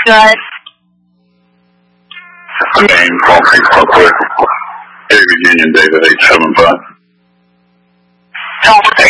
Good. Name, call me real quick. David Union, David 875.